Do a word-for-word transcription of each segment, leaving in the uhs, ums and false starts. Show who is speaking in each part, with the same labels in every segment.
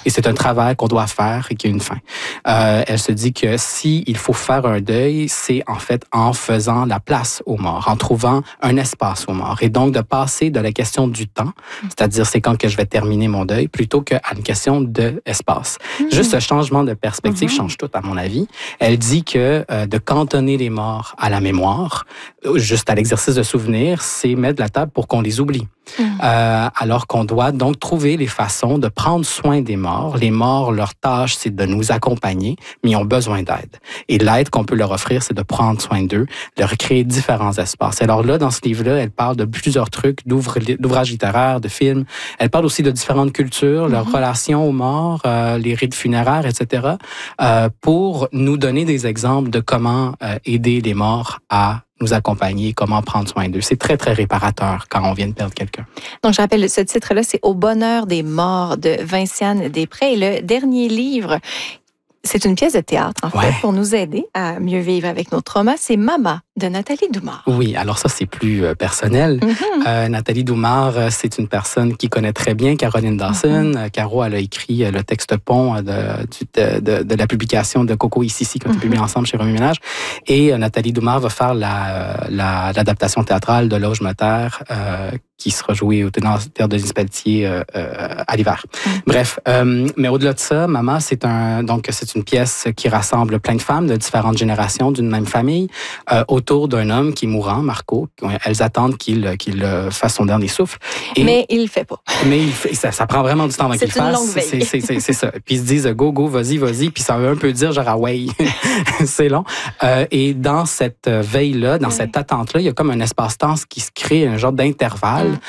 Speaker 1: Et c'est un travail qu'on doit faire et qui a une fin. Euh, elle se dit que si il faut faire un deuil, c'est en fait en faisant la place aux morts, en trouvant un espace aux morts. Et donc de passer de la question du temps, c'est-à-dire c'est quand que je vais terminer mon deuil, plutôt qu'à une question d'espace. Mmh. Juste ce changement de perspective mmh. change tout, à mon avis. Elle dit que euh, de cantonner les morts à la mémoire, juste à l'exercice de souvenir, c'est mettre la table pour qu'on les oublie. Mmh. Euh, alors qu'on doit donc trouver les façons de prendre soin des morts. Les morts, leur tâche, c'est de nous accompagner, mais ils ont besoin d'aide. Et l'aide qu'on peut leur offrir, c'est de prendre soin d'eux, de recréer différents espaces. Alors là, dans ce livre-là, elle parle de plusieurs trucs, d'ouvrages littéraires, de films. Elle parle aussi de différentes cultures, mmh. leurs relations aux morts, euh, les rites funéraires, et cetera, euh, pour nous donner des exemples de comment euh, aider les morts à nous accompagner, comment prendre soin d'eux. C'est très, très réparateur quand on vient de perdre quelqu'un.
Speaker 2: Donc, je rappelle, ce titre-là, c'est « Au bonheur des morts » de Vinciane Després. Et le dernier livre, c'est une pièce de théâtre, en fait, ouais. pour nous aider à mieux vivre avec nos traumas. C'est « Mama » de Nathalie Doumare.
Speaker 1: Oui, alors ça, c'est plus euh, personnel. Mm-hmm. Euh, Nathalie Doumare, c'est une personne qui connaît très bien Caroline Dawson. Mm-hmm. Caro, elle a écrit euh, le texte pont de, de, de, de la publication de Coco ici, ici, qu'on a mm-hmm. publié ensemble chez Remue-Ménage. Et euh, Nathalie Doumare va faire la, la, l'adaptation théâtrale de Loge Moteur, euh, qui sera jouée au Théâtre de Denis Pelletier euh, euh, à l'hiver. Mm-hmm. Bref, euh, mais au-delà de ça, Mama, c'est un donc c'est une pièce qui rassemble plein de femmes de différentes générations d'une même famille euh, autour d'un homme qui est mourant, Marco. Elles attendent qu'il, qu'il fasse son dernier souffle.
Speaker 2: Et, mais il le fait pas.
Speaker 1: Mais il fait, ça, ça prend vraiment du temps avant qu'il le fasse.
Speaker 2: C'est une longue veille.
Speaker 1: C'est, c'est, c'est ça. Puis ils se disent go, go, vas-y, vas-y. Puis ça veut un peu dire genre ah ouais, c'est long. Euh, et dans cette veille-là, dans ouais. cette attente-là, il y a comme un espace-temps qui se crée, un genre d'intervalle ouais.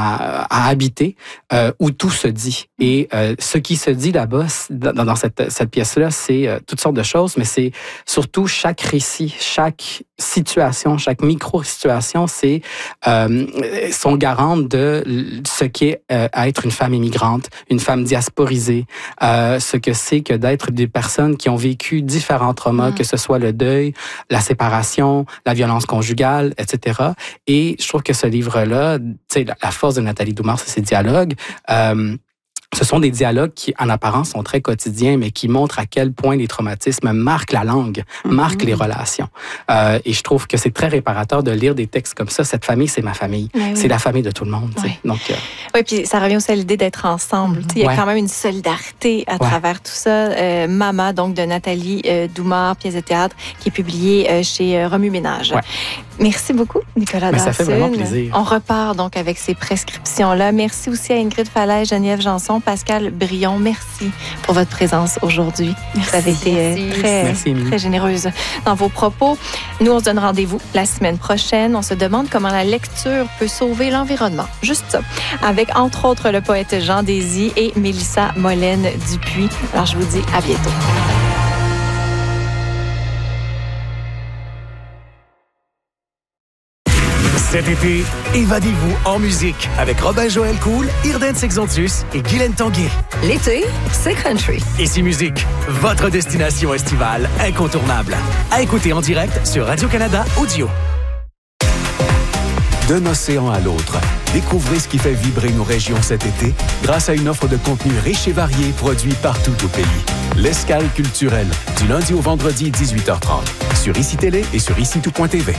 Speaker 1: à, à habiter euh, où tout se dit. Et euh, ce qui se dit là-bas, dans, dans cette, cette pièce-là, c'est euh, toutes sortes de choses, mais c'est surtout chaque récit, chaque situation, chaque micro-situation, c'est euh, sont garantes de ce qu'est euh, être une femme immigrante, une femme diasporisée, euh, ce que c'est que d'être des personnes qui ont vécu différents traumas, mmh. que ce soit le deuil, la séparation, la violence conjugale, et cetera. Et je trouve que ce livre-là, tu sais, la, la force de Nathalie Doumare, c'est ses dialogues. Euh, Ce sont des dialogues qui, en apparence, sont très quotidiens, mais qui montrent à quel point les traumatismes marquent la langue, mm-hmm. marquent les relations. Euh, et je trouve que c'est très réparateur de lire des textes comme ça. Cette famille, c'est ma famille. Oui. C'est la famille de tout le monde. Oui, Donc, euh...
Speaker 2: oui, puis ça revient aussi à l'idée d'être ensemble. Mm-hmm. Il y a ouais. quand même une solidarité à ouais. travers tout ça. Euh, Mama, donc, de Nathalie euh, Doumare, pièce de théâtre, qui est publiée euh, chez euh, Remue-Ménage. Ouais. Merci beaucoup, Nicolas Dawson.
Speaker 1: Ça fait vraiment plaisir.
Speaker 2: On repart donc avec ces prescriptions-là. Merci aussi à Ingrid Falaise, Geneviève Janson, Pascal Brion. Merci pour votre présence aujourd'hui.
Speaker 3: Merci.
Speaker 2: Vous avez été
Speaker 3: merci.
Speaker 2: très,
Speaker 1: merci,
Speaker 2: très généreuse dans vos propos. Nous, on se donne rendez-vous la semaine prochaine. On se demande comment la lecture peut sauver l'environnement. Juste ça. Avec, entre autres, le poète Jean Désy et Mélissa Molène-Dupuis. Alors, je vous dis à bientôt.
Speaker 4: Cet été, évadez-vous en musique avec Robin Joël Cool, Irden Sexantus et Guylaine Tanguay.
Speaker 3: L'été, c'est country.
Speaker 4: Ici Musique, votre destination estivale incontournable. À écouter en direct sur Radio-Canada Audio.
Speaker 5: D'un océan à l'autre, découvrez ce qui fait vibrer nos régions cet été grâce à une offre de contenu riche et varié produit partout au pays. L'Escale culturelle, du lundi au vendredi dix-huit heures trente, sur Ici Télé et sur ici tout point t v.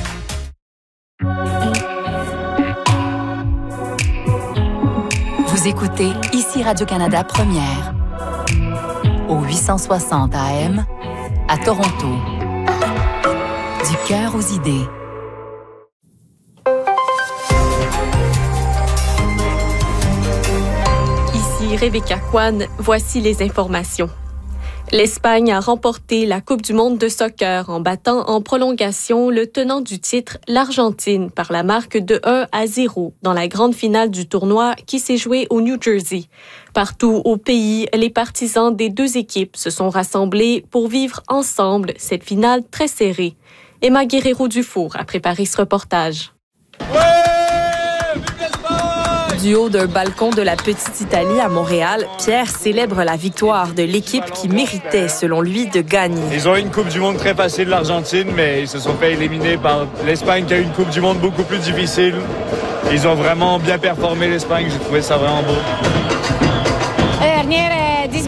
Speaker 6: Vous écoutez Ici Radio-Canada Première, au huit cent soixante A M, à Toronto. Du cœur aux idées.
Speaker 7: Ici Rebecca Kwan, voici les informations. L'Espagne a remporté la Coupe du monde de soccer en battant en prolongation le tenant du titre, l'Argentine, par la marque de un à zéro dans la grande finale du tournoi qui s'est jouée au New Jersey. Partout au pays, les partisans des deux équipes se sont rassemblés pour vivre ensemble cette finale très serrée. Emma Guerrero-Dufour a préparé ce reportage.
Speaker 8: Ouais!
Speaker 9: Du haut d'un balcon de la Petite Italie à Montréal, Pierre célèbre la victoire de l'équipe qui méritait, selon lui, de gagner.
Speaker 8: Ils ont eu une Coupe du monde très facile, l'Argentine, mais ils se sont fait éliminer par l'Espagne qui a eu une Coupe du monde beaucoup plus difficile. Ils ont vraiment bien performé, l'Espagne. J'ai trouvé ça vraiment beau.